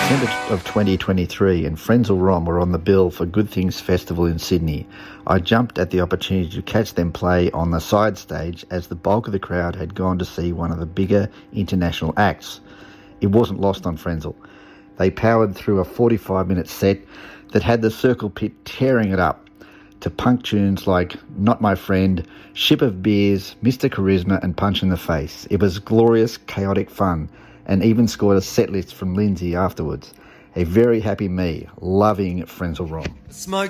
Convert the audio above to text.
December of 2023 and Frenzal Rhomb were on the bill for Good Things Festival in Sydney. I jumped at the opportunity to catch them play on the side stage as the bulk of the crowd had gone to see one of the bigger international acts. It wasn't lost on Frenzal. They powered through a 45-minute set that had the Circle Pit tearing it up to punk tunes like Not My Friend, Ship of Beers, Mr. Charisma and Punch in the Face. It was glorious, chaotic fun, and even scored a set list from Lindsay afterwards. A very happy me, loving Frenzal Rhomb. Smoke.